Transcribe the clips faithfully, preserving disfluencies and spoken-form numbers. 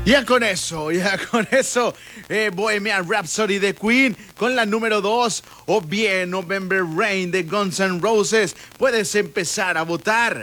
Ya con eso, ya con eso, eh, Bohemian Rhapsody de Queen con la número dos, o bien November Rain de Guns N' Roses. Puedes empezar a votar.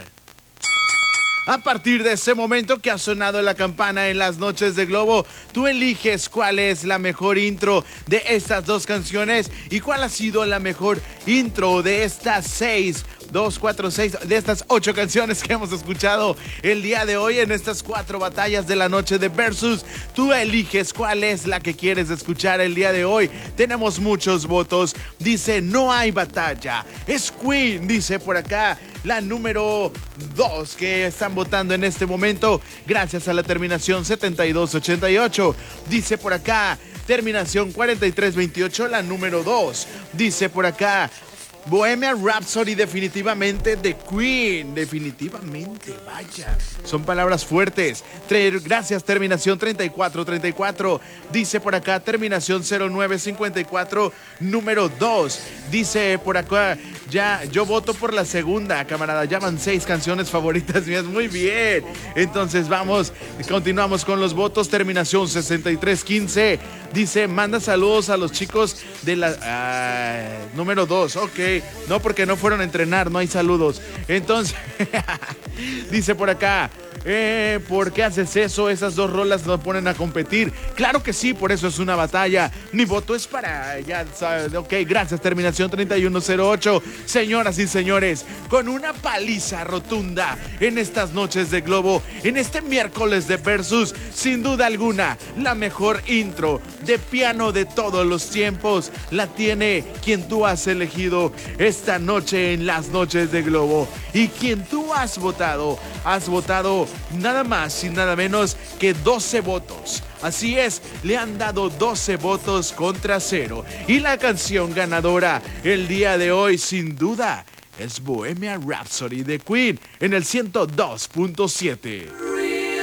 A partir de ese momento que ha sonado la campana en las noches de Globo, tú eliges cuál es la mejor intro de estas dos canciones y cuál ha sido la mejor intro de estas seis, dos, cuatro, seis, de estas ocho canciones que hemos escuchado el día de hoy en estas cuatro batallas de la noche de Versus. Tú eliges cuál es la que quieres escuchar el día de hoy. Tenemos muchos votos. Dice, no hay batalla. Es Queen, dice por acá. La número dos que están votando en este momento, gracias a la terminación setenta y dos ochenta y ocho. Dice por acá, terminación cuarenta y tres veintiocho, la número dos. Dice por acá, Bohemian Rhapsody, definitivamente de Queen, definitivamente, vaya, son palabras fuertes. Tre- gracias, terminación treinta y cuatro treinta y cuatro, dice por acá, terminación cero nueve cincuenta y cuatro, número dos, dice por acá, ya, yo voto por la segunda, camarada, ya van seis canciones favoritas mías, muy bien, entonces vamos, continuamos con los votos, terminación sesenta y tres quince, dice, manda saludos a los chicos de la, ah, número dos, ok. No, porque no fueron a entrenar, no hay saludos. Entonces, dice por acá, eh, ¿por qué haces eso? Esas dos rolas nos ponen a competir. Claro que sí, por eso es una batalla. Mi voto es para, ya sabes, ok, gracias, terminación treinta y uno cero ocho. Señoras y señores, con una paliza rotunda en estas noches de Globo, en este miércoles de Versus, sin duda alguna, la mejor intro de piano de todos los tiempos la tiene quien tú has elegido esta noche en las noches de Globo, y quien tú has votado, has votado nada más y nada menos que doce votos. Así es, le han dado doce votos contra cero, y la canción ganadora el día de hoy sin duda es Bohemian Rhapsody de Queen en el ciento dos punto siete.